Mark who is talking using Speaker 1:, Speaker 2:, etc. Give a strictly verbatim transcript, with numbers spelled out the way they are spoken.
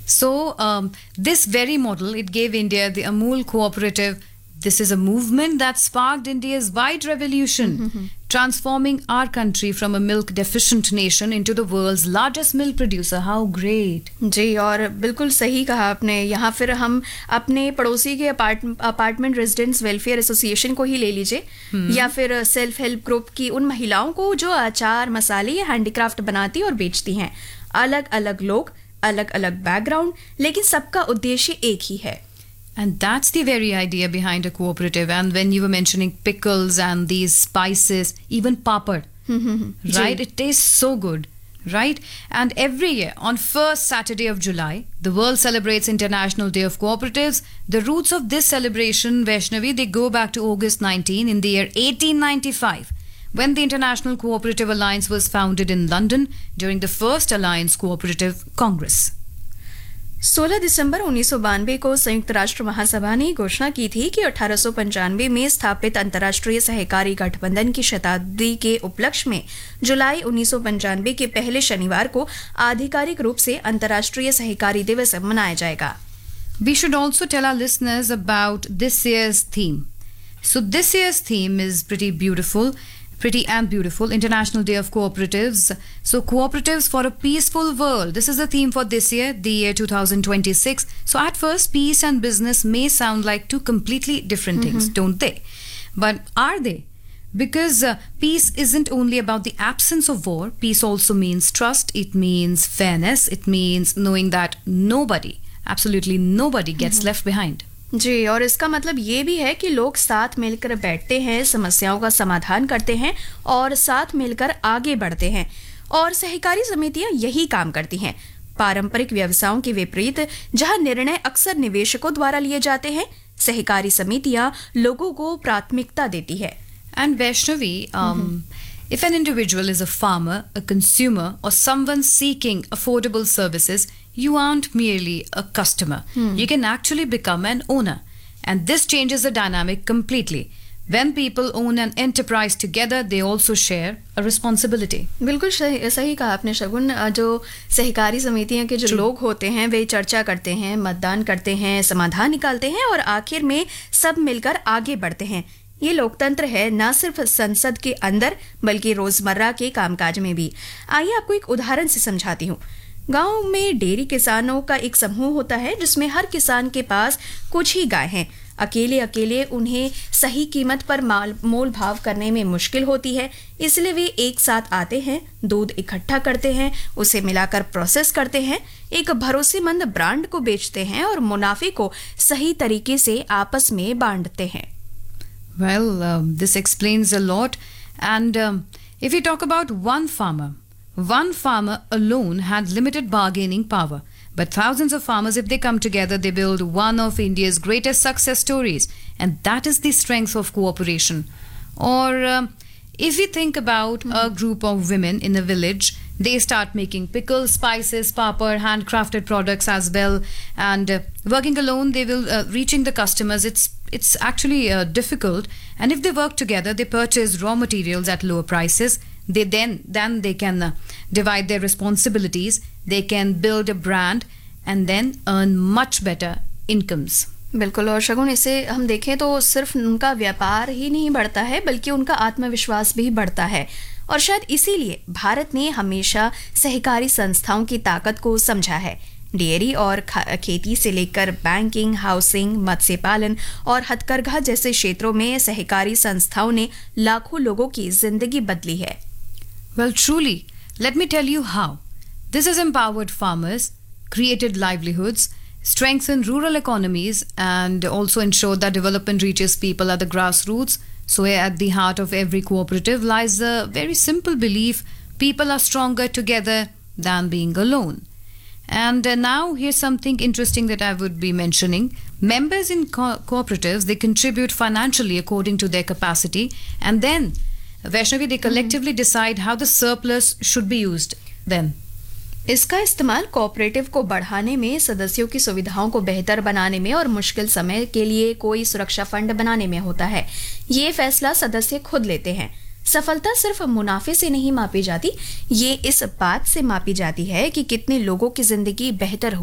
Speaker 1: So um, this very model, it gave India the Amul cooperative. This is a movement that sparked India's wide revolution, mm-hmm. transforming our country from a milk deficient nation into the world's largest milk producer. How great!
Speaker 2: जी, और बिल्कुल सही कहा आपने. यहाँ फिर हम अपने पड़ोसी के apart apartment residents welfare association को ही ले लीजिए, hmm. या फिर सेल्फ हेल्प ग्रुप की उन महिलाओं को जो अचार, मसाले या हैंडीक्राफ्ट बनाती और बेचती हैं. अलग अलग लोग, अलग अलग बैकग्राउंड, लेकिन सबका उद्देश्य एक ही है.
Speaker 1: And that's the very idea behind a cooperative. And when you were mentioning pickles and these spices, even papad, right? It tastes so good, right? And every year, on first Saturday of July, the world celebrates International Day of Cooperatives. The roots of this celebration, Vaishnavi, they go back to August nineteenth in the year eighteen ninety-five, when the International Cooperative Alliance was founded in London during the first Alliance Cooperative Congress.
Speaker 2: सोलह दिसंबर उन्नीस सौ बानवे को संयुक्त राष्ट्र महासभा ने घोषणा की थी कि अठारह सौ पंचानवे में स्थापित अंतर्राष्ट्रीय सहकारी गठबंधन की शताब्दी के उपलक्ष्य में जुलाई उन्नीस सौ पंचानवे के पहले शनिवार को आधिकारिक रूप से अंतर्राष्ट्रीय सहकारी दिवस मनाया जाएगा.
Speaker 1: We should also tell our listeners about this year's theme. So this year's theme is pretty beautiful. Pretty and beautiful. International Day of Cooperatives. So cooperatives for a peaceful world. This is the theme for this year, the year two thousand twenty-six. So at first, peace and business may sound like two completely different mm-hmm. things, don't they? But are they? Because uh, peace isn't only about the absence of war. Peace also means trust. It means fairness. It means knowing that nobody, absolutely nobody gets mm-hmm. left behind.
Speaker 2: जी, और इसका मतलब ये भी है कि लोग साथ मिलकर बैठते हैं, समस्याओं का समाधान करते हैं और साथ मिलकर आगे बढ़ते हैं. और सहकारी समितियां यही काम करती हैं. पारंपरिक व्यवसायों के विपरीत जहां निर्णय अक्सर निवेशकों द्वारा लिए जाते हैं, सहकारी समितियां लोगों को प्राथमिकता देती है.
Speaker 1: And Vaishnavi, um, mm-hmm. if an individual is a farmer, a consumer, or someone seeking affordable services, you aren't merely a customer. Hmm. You can actually become an owner. And this changes the dynamic completely. When people own an enterprise together, they also share a responsibility.
Speaker 2: बिल्कुल सही सही कहा आपने शगुन. जो सहकारी समितियां के जो True. लोग होते हैं वे चर्चा करते हैं, मतदान करते हैं, समाधान निकालते हैं और आखिर में सब मिलकर आगे बढ़ते हैं. ये लोकतंत्र है, न सिर्फ संसद के अंदर बल्कि रोजमर्रा के कामकाज में भी. आइए आपको एक उदाहरण से समझाती हूँ. गांव में डेयरी किसानों का एक समूह होता है जिसमें हर किसान के पास कुछ ही गाय हैं. अकेले अकेले उन्हें सही कीमत पर माल मोल भाव करने में मुश्किल होती है, इसलिए वे एक साथ आते हैं, दूध इकट्ठा करते हैं, उसे मिलाकर प्रोसेस करते हैं, एक भरोसेमंद ब्रांड को बेचते हैं और मुनाफे को सही तरीके से आपस में बांटते हैं.
Speaker 1: Well, um, this explains a lot. And um, if we talk about one farmer, one farmer alone had limited bargaining power. But thousands of farmers, if they come together, they build one of India's greatest success stories. And that is the strength of cooperation. Or um, if we think about mm-hmm. a group of women in a village, they start making pickles, spices, papad, handcrafted products as well. And uh, working alone, they will uh, reaching the customers. It's it's actually uh, difficult. And if they work together, they purchase raw materials at lower prices. They then then they can uh, divide their responsibilities. They can build a brand and then earn much better incomes.
Speaker 2: बिल्कुल. और शगुन, इसे हम देखें तो सिर्फ उनका व्यापार ही नहीं बढ़ता है बल्कि उनका आत्मविश्वास भी बढ़ता है. और शायद इसीलिए भारत ने हमेशा सहकारी संस्थाओं की ताकत को समझा है. डेयरी और खेती से लेकर बैंकिंग, हाउसिंग, मत्स्य पालन और हथकरघा जैसे क्षेत्रों में सहकारी संस्थाओं ने लाखों लोगों की जिंदगी बदली है.
Speaker 1: Well, truly, let me tell you how. This has empowered farmers, created livelihoods, strengthened rural economies, and also ensured that development reaches people at the grassroots. So at the heart of every cooperative lies a very simple belief: people are stronger together than being alone. And uh, now here's something interesting that I would be mentioning. Members in co- cooperatives, they contribute financially according to their capacity, and then Vaishnavi, they collectively mm-hmm. decide how the surplus should be used then.
Speaker 2: इसका इस्तेमाल cooperative को बढ़ाने में, सदस्यों की सुविधाओं को बेहतर बनाने में और मुश्किल समय के लिए कोई सुरक्षा फंड बनाने में होता है. ये फैसला सदस्य खुद लेते हैं. सफलता सिर्फ मुनाफे से नहीं मापी जाती, ये इस बात से मापी जाती है कि कितने लोगों की जिंदगी बेहतर